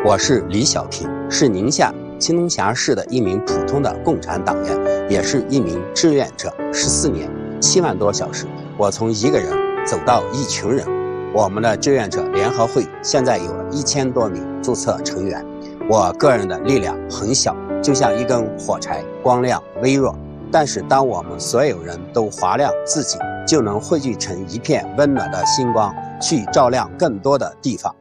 我是李小平，是宁夏青铜峡市的一名普通的共产党员，也是一名志愿者。14年7万多小时，我从一个人走到一群人。我们的志愿者联合会现在有了1000多名注册成员。我个人的力量很小，就像一根火柴，光亮微弱。但是当我们所有人都划亮自己，就能汇聚成一片温暖的星光，去照亮更多的地方。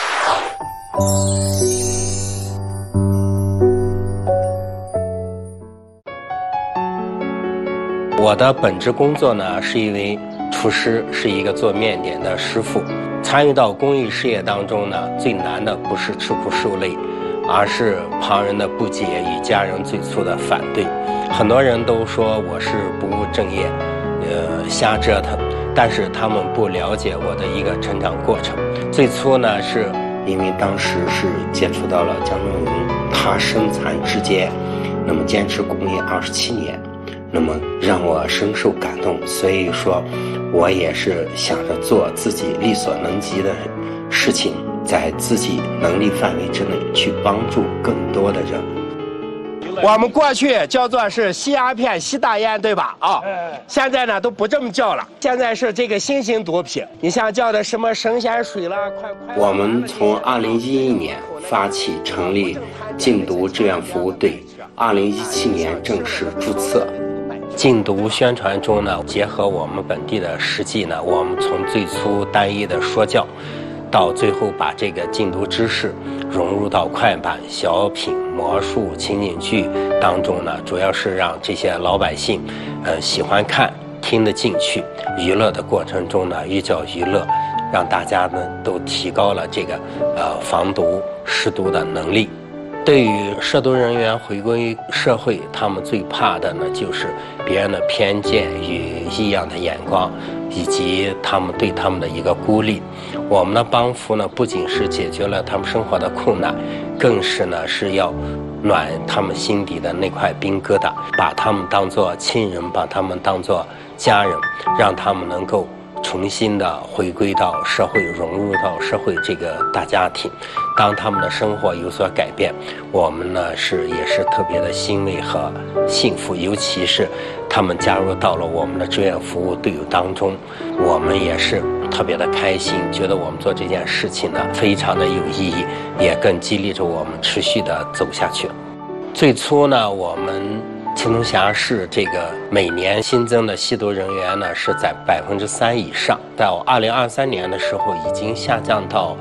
我的本职工作呢，是一位厨师，是一个做面点的师傅。参与到公益事业当中呢，最难的不是吃苦受累，而是旁人的不解与家人最初的反对。很多人都说我是不务正业，瞎折腾，但是他们不了解我的一个成长过程。最初呢，是因为当时是接触到了江正荣，他身残志坚，那么坚持公益27年。那么让我深受感动，所以说我也是想着做自己力所能及的事情，在自己能力范围之内去帮助更多的人。我们过去叫做是吸鸦片、吸大烟，对吧？现在呢都不这么叫了，现在是这个新型毒品。你像叫的什么神仙水啦、快。我们从2011年发起成立禁毒志愿服务队，2017年正式注册。禁毒宣传中呢，结合我们本地的实际呢，我们从最初单一的说教，到最后把这个禁毒知识融入到快板、小品、魔术、情景剧当中呢，主要是让这些老百姓，喜欢看、听得进去。娱乐的过程中呢，寓教于乐，让大家呢都提高了这个防毒识毒的能力。对于涉毒人员回归社会，他们最怕的呢，就是别人的偏见与异样的眼光，以及他们对他们的一个孤立。我们的帮扶呢，不仅是解决了他们生活的困难，更是呢是要暖他们心底的那块冰疙瘩，把他们当作亲人，把他们当作家人，让他们能够重新的回归到社会，融入到社会这个大家庭。当他们的生活有所改变，我们呢也是特别的欣慰和幸福，尤其是他们加入到了我们的志愿服务队伍当中，我们也是特别的开心，觉得我们做这件事情呢非常的有意义，也更激励着我们持续的走下去。最初呢，我们青铜峡市这个每年新增的吸毒人员呢是在3%以上，到2023年的时候已经下降到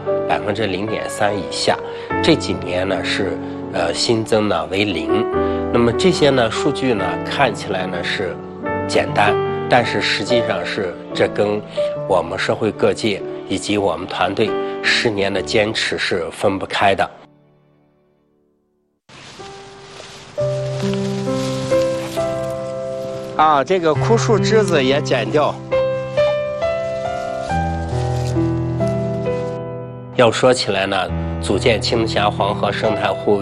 0.3%以下。这几年呢是新增呢为0。那么这些呢数据呢看起来呢是简单，但是实际上是这跟我们社会各界以及我们团队10年的坚持是分不开的。这个枯树枝子也剪掉。要说起来呢，组建青铜峡黄河生态护